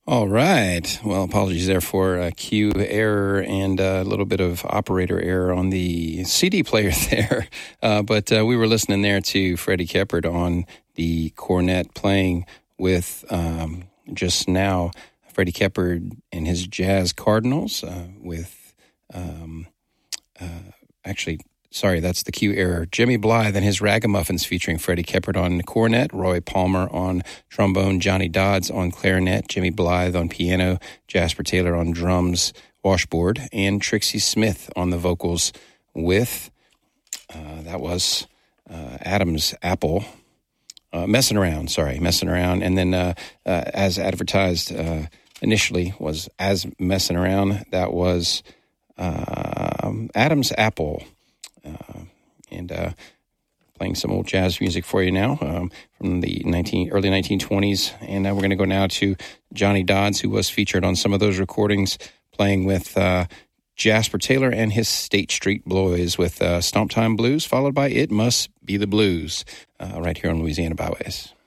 All right. Well, apologies there for a cue error and a little bit of operator error on the CD player there. But we were listening there to Freddie Keppard on the cornet playing with just now Freddie Keppard and his Jazz Cardinals with actually... Sorry, that's the cue error. Jimmy Blythe and his Ragamuffins featuring Freddie Keppard on cornet, Roy Palmer on trombone, Johnny Dodds on clarinet, Jimmy Blythe on piano, Jasper Taylor on drums, washboard, and Trixie Smith on the vocals with, that was Adam's Apple, Messing Around. And then as advertised initially was As Messing Around, that was Adam's Apple. And playing some old jazz music for you now from the early 1920s. And we're going to go now to Johnny Dodds, who was featured on some of those recordings, playing with Jasper Taylor and his State Street Boys with Stomp Time Blues, followed by It Must Be the Blues, right here on Louisiana Byways.